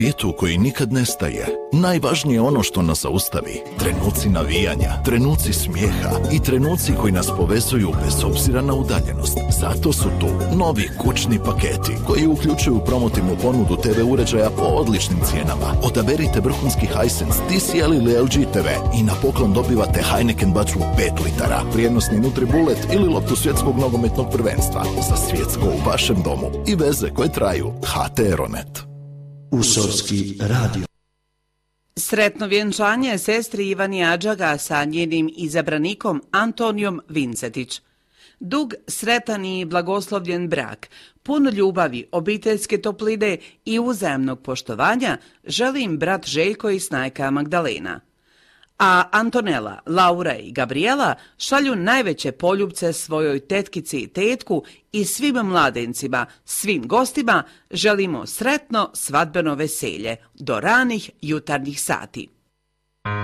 Svijetu koji nikad nestaje, najvažnije je ono što nas zaustavi. Trenuci navijanja, trenuci smijeha i trenuci koji nas povezuju bez obzira na udaljenost. Zato su tu novi kućni paketi koji uključuju promotivnu ponudu TV uređaja po odličnim cijenama. Odaberite vrhunski Hisense, TCL ili LG TV i na poklon dobivate Heineken bačvu 5 litara, prijenosni Nutribullet ili loptu svjetskog nogometnog prvenstva za svjetsko u vašem domu i veze koje traju. HT Aeronet. Usorski radio. Sretno vjenčanje sestri Ivani Adžaga sa njenim izabranikom Antonijom Vincetić. Dug, sretan i blagoslovljen brak, pun ljubavi, obiteljske topline i uzajamnog poštovanja želim brat Željko i snajka Magdalena. A Antonela, Laura i Gabriela šalju najveće poljubce svojoj tetkici i tetku i svim mladencima, svim gostima želimo sretno svadbeno veselje do ranih jutarnjih sati.